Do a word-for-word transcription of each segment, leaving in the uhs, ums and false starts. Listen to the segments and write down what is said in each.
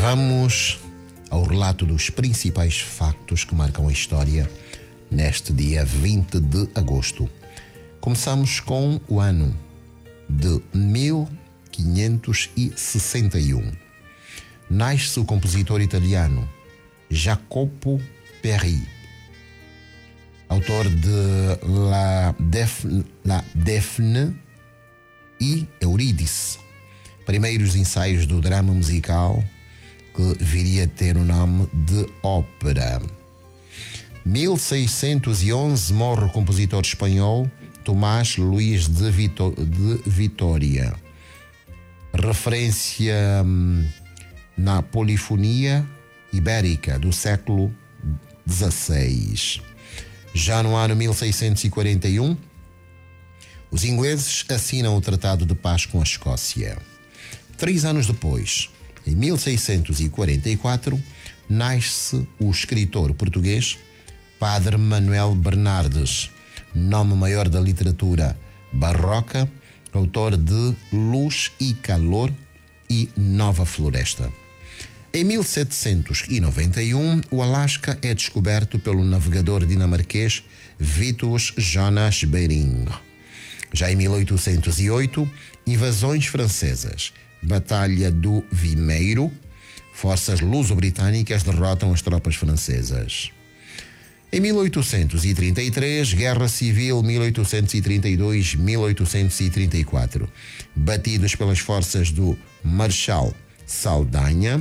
Vamos ao relato dos principais factos que marcam a história neste dia vinte de agosto. Começamos com o ano de mil quinhentos e sessenta e um. Nasce o compositor italiano Jacopo Peri, autor de La Daphne, La Daphne e Eurídice, primeiros ensaios do drama musical que viria a ter o nome de ópera. mil seiscentos e onze morre o compositor espanhol Tomás Luís de, Vito, de Vitória. Referência hum, na polifonia ibérica do século dezasseis. Já no ano mil seiscentos e quarenta e um, os ingleses assinam o Tratado de Paz com a Escócia. Três anos depois, em mil seiscentos e quarenta e quatro, nasce o escritor português Padre Manuel Bernardes, nome maior da literatura barroca, autor de Luz e Calor e Nova Floresta. Em mil setecentos e noventa e um, o Alasca é descoberto pelo navegador dinamarquês Vitus Jonas Bering. Já em mil oitocentos e oito, invasões francesas, Batalha do Vimeiro, forças luso-britânicas derrotam as tropas francesas. Em mil oitocentos e trinta e três, Guerra Civil mil oitocentos e trinta e dois a mil oitocentos e trinta e quatro. Batidos pelas forças do Marechal Saldanha,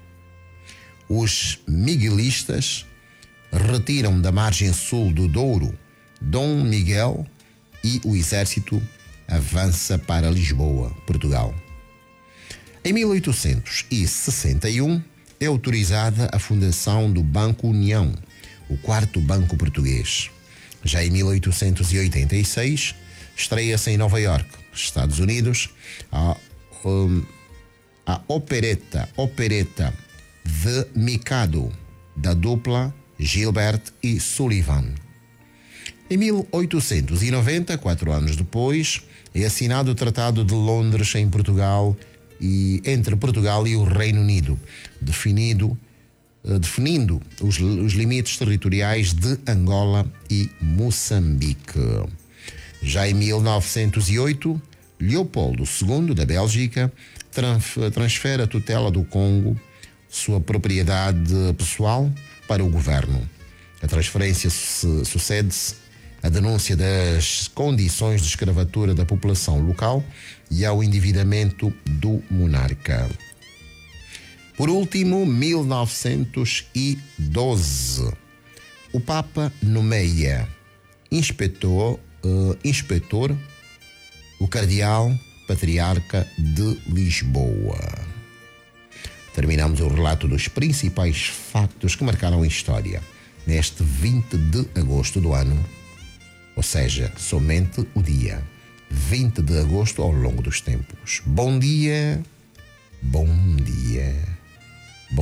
os miguelistas retiram da margem sul do Douro Dom Miguel e o exército avança para Lisboa, Portugal. Em mil oitocentos e sessenta e um, é autorizada a fundação do Banco União, o quarto banco português. Já em mil oitocentos e oitenta e seis, estreia-se em Nova York, Estados Unidos, a, um, a opereta, opereta The Mikado, da dupla Gilbert e Sullivan. Em mil oitocentos e noventa, quatro anos depois, é assinado o Tratado de Londres em Portugal e entre Portugal e o Reino Unido, definido definindo os, os limites territoriais de Angola e Moçambique. Já em mil novecentos e oito, Leopoldo segundo, da Bélgica, transfere a tutela do Congo, sua propriedade pessoal, para o governo. A transferência su- sucede-se à denúncia das condições de escravatura da população local e ao endividamento do monarca. Por último, mil novecentos e doze, o Papa nomeia inspetor, uh, inspetor o Cardeal Patriarca de Lisboa. Terminamos o relato dos principais factos que marcaram a história neste vinte de agosto do ano, ou seja, somente o dia vinte de agosto ao longo dos tempos. Bom dia, bom dia.